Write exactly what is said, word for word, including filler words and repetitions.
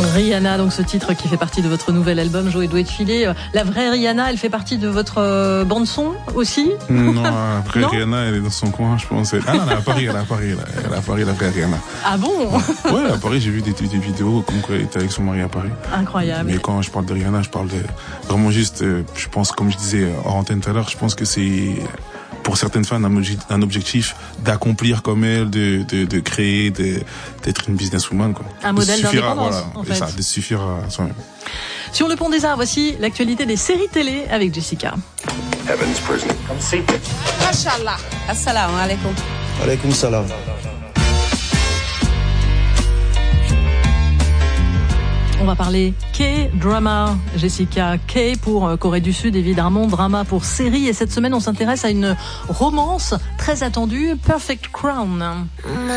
Rihanna, donc ce titre qui fait partie de votre nouvel album Joe Doué de Filet. La vraie Rihanna, elle fait partie de votre euh, bande son aussi? Non, la vraie non Rihanna, elle est dans son coin, je pense. Ah non, elle est à Paris, elle est à Paris, elle est à Paris, la vraie Rihanna. Ah bon? Ouais, à Paris, j'ai vu des, des vidéos comme quoi elle était avec son mari à Paris. Incroyable. Mais quand je parle de Rihanna, je parle de vraiment juste, je pense, comme je disais hors antenne tout à l'heure, je pense que c'est pour certaines femmes un objectif d'accomplir comme elle, de, de, de créer, de, d'être une businesswoman, quoi. Un modèle d'indépendance, voilà, en fait. Ça, de suffire à soi-même. Sur le pont des Arts, voici l'actualité des séries télé avec Jessica. Heaven's Prison. Come see. Mashallah. Assalamu alaikum. Alaikum salam. On va parler K-drama, Jessica. K pour Corée du Sud, évidemment, drama pour série. Et cette semaine, on s'intéresse à une romance très attendue, Perfect Crown.